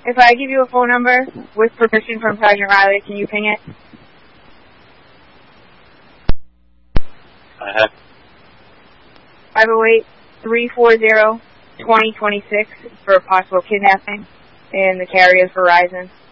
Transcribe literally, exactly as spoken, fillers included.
If I give you a phone number with permission from Sergeant Riley, can you ping it? I have. five oh eight, three four zero, two oh two six for a possible kidnapping, and the carrier is Verizon.